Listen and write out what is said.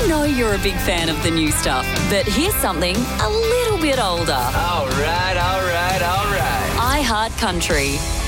know you're a big fan of the new stuff, but here's something a little bit older. All right. iHeart Country.